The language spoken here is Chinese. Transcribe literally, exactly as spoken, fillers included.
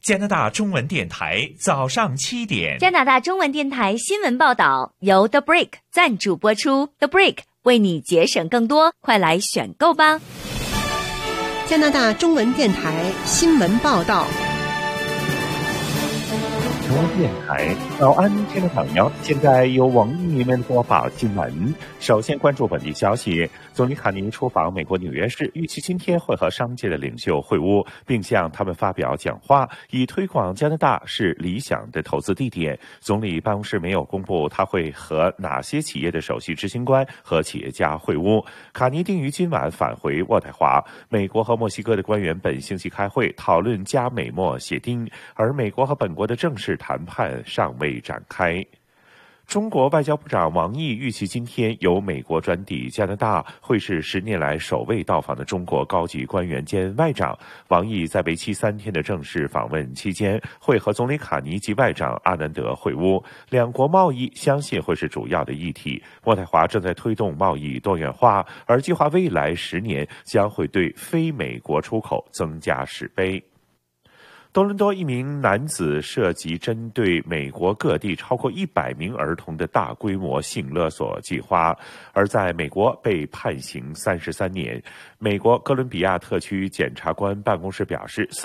加拿大中文电台早上七点， 加拿大中文电台新闻报道由 The Break 赞助播出。The Break 为你节省更多，快来选购吧！ 加拿大中文电台新闻报道。 中文电台早安，听众朋友，现在由王毅们播报新闻。首先关注本地消息，总理卡尼出访美国纽约市，预期今天会和商界的领袖会晤，并向他们发表讲话，以推广加拿大是理想的投资地点。总理办公室没有公布他会和哪些企业的首席执行官和企业家会晤。卡尼定于今晚返回渥太华，美国和墨西哥的官员本星期开会讨论加美墨协定，而美国和本国的正式谈判尚未展开。中国外交部长王毅预期今天由美国转抵加拿大，会是十年来首位到访的中国高级官员兼外长。王毅在为期三天的正式访问期间，会和总理卡尼及外长阿南德会晤，两国贸易相信会是主要的议题。渥太华正在推动贸易多元化，而计划未来十年将会对非美国出口增加十倍。多伦多一名男子涉及针对美国各地超过一百名儿童的大规模性勒索计划，而在美国被判刑三十三年。美国哥伦比亚特区检察官办公室表示，